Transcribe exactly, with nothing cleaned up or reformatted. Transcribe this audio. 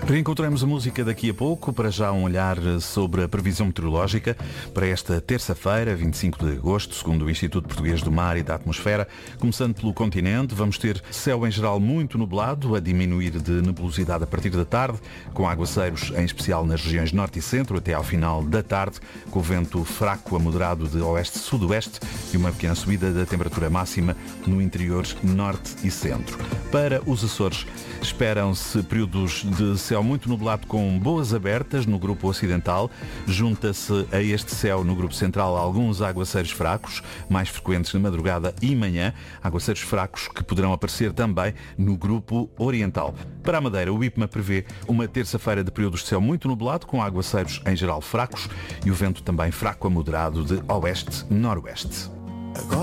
Reencontramos a música daqui a pouco, para já um olhar sobre a previsão meteorológica para esta terça-feira, vinte e cinco de agosto, segundo o Instituto Português do Mar e da Atmosfera. Começando pelo continente, vamos ter céu em geral muito nublado, a diminuir de nebulosidade a partir da tarde, com aguaceiros em especial nas regiões norte e centro, até ao final da tarde, com vento fraco a moderado de oeste-sudoeste e uma pequena subida da temperatura máxima no interior norte e centro. Para os Açores, esperam-se períodos de céu muito nublado com boas abertas no grupo ocidental. Junta-se a este céu no grupo central alguns aguaceiros fracos, mais frequentes na madrugada e manhã. Aguaceiros fracos que poderão aparecer também no grupo oriental. Para a Madeira, o IPMA prevê uma terça-feira de períodos de céu muito nublado, com aguaceiros em geral fracos e o vento também fraco a moderado de oeste-noroeste.